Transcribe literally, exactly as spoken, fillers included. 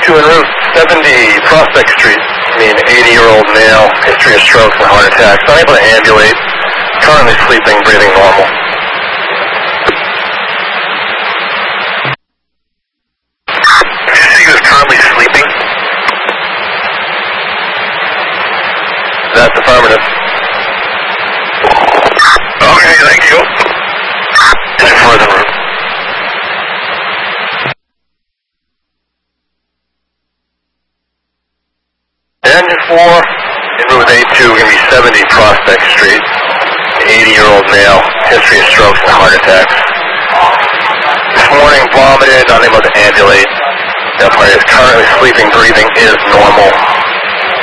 two en route, seventy Prospect Street. I mean, eighty-year-old male, history of strokes and heart attacks, unable to ambulate, currently sleeping, breathing normal. Did you say he was currently sleeping? That's affirmative. Okay, thank you. Engine four is en route. Engine four, en route with A two, going to be seventy Prospect Street. eighty-year-old male, history of strokes and heart attacks. This morning, vomited, unable to ambulate. That part is currently sleeping, breathing is normal.